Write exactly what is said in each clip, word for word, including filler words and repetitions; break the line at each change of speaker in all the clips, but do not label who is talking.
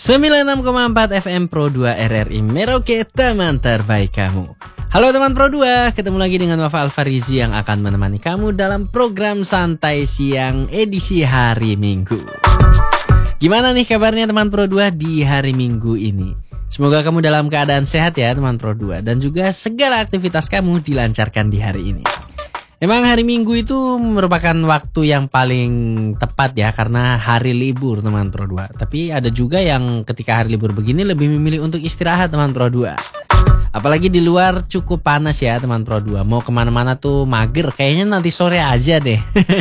sembilan puluh enam koma empat F M Pro dua R R I Merauke, teman terbaik kamu. Halo teman Pro dua, ketemu lagi dengan Wafa Alfarizi yang akan menemani kamu dalam program Santai Siang edisi hari Minggu. Gimana nih kabarnya teman Pro dua di hari Minggu ini? Semoga kamu dalam keadaan sehat ya teman Pro dua, dan juga segala aktivitas kamu dilancarkan di hari ini. Emang hari Minggu itu merupakan waktu yang paling tepat ya, karena hari libur teman Pro dua. Tapi ada juga yang ketika hari libur begini lebih memilih untuk istirahat teman Pro dua. Apalagi di luar cukup panas ya teman Pro dua. Mau kemana-mana tuh mager, kayaknya nanti sore aja deh.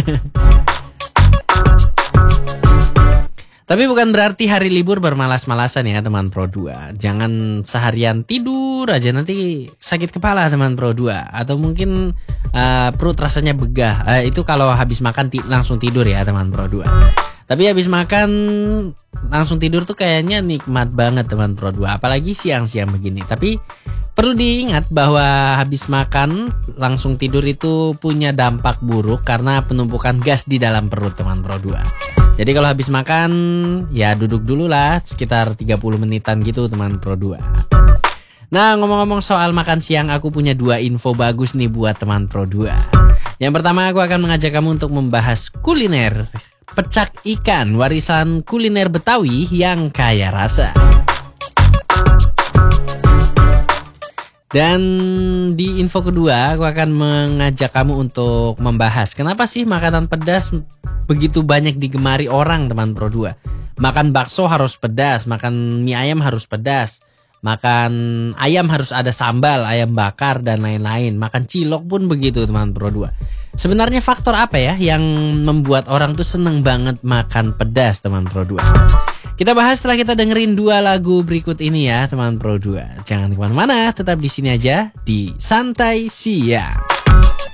Tapi bukan berarti hari libur bermalas-malasan ya teman Pro dua. Jangan seharian tidur aja, nanti sakit kepala teman Pro dua. Atau mungkin uh, perut rasanya begah. uh, Itu kalau habis makan ti- langsung tidur ya teman Pro dua. Tapi habis makan langsung tidur tuh kayaknya nikmat banget teman Pro dua. Apalagi siang-siang begini. Tapi perlu diingat bahwa habis makan langsung tidur itu punya dampak buruk karena penumpukan gas di dalam perut teman Pro dua. Jadi kalau habis makan ya duduk dulu lah sekitar tiga puluh menitan gitu teman Pro dua. Nah, ngomong-ngomong soal makan siang, aku punya dua info bagus nih buat teman Pro dua. Yang pertama, aku akan mengajak kamu untuk membahas kuliner pecak ikan, warisan kuliner Betawi yang kaya rasa. Dan di info kedua, aku akan mengajak kamu untuk membahas kenapa sih makanan pedas begitu banyak digemari orang teman Pro dua. Makan bakso harus pedas, makan mie ayam harus pedas, makan ayam harus ada sambal, ayam bakar dan lain-lain. Makan cilok pun begitu teman Pro dua. Sebenarnya faktor apa ya yang membuat orang tuh seneng banget makan pedas teman Pro dua? Kita bahas setelah kita dengerin dua lagu berikut ini ya teman Pro dua. Jangan kemana-mana, tetap di sini aja di Santai Siang.